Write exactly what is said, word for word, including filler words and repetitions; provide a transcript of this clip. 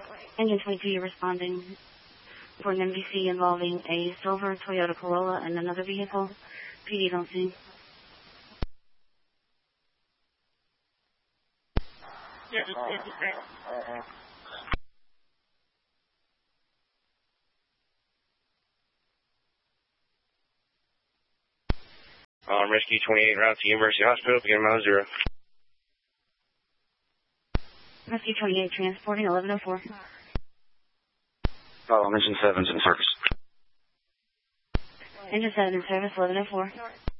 Engine twenty-two, you're responding for an M V C involving a silver Toyota Corolla and another vehicle. P D don't see. Um, Rescue twenty-eight, route to University Hospital, begin mile zero. Rescue twenty-eight, transporting eleven oh four. Follow, Engine seven's in service. Engine seven in service, eleven oh four.